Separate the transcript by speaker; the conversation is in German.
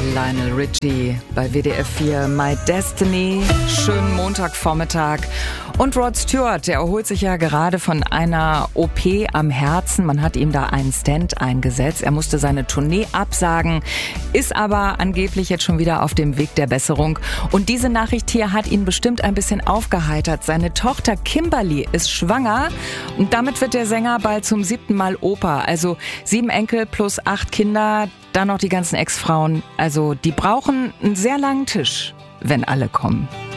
Speaker 1: Lionel Richie bei WDR 4 My Destiny. Schönen Montagvormittag. Und Rod Stewart, der erholt sich ja gerade von einer OP am Herzen. Man hat ihm da einen Stent eingesetzt. Er musste seine Tournee absagen, ist aber angeblich jetzt schon wieder auf dem Weg der Besserung. Und diese Nachricht hier hat ihn bestimmt ein bisschen aufgeheitert. Seine Tochter Kimberly ist schwanger und damit wird der Sänger bald zum 7. Mal Opa. Also 7 Enkel plus 8 Kinder, dann noch die ganzen Ex-Frauen. Also die brauchen einen sehr langen Tisch, wenn alle kommen.